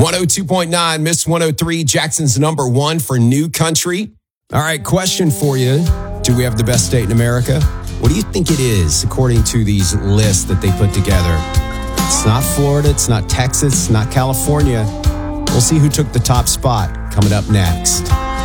102.9, Miss 103, Jackson's number one for new country. All right, question for you. Do we have the best state in America? What do you think it is, according to these lists that they put together? It's not Florida, it's not Texas, it's not California. We'll see who took the top spot coming up next.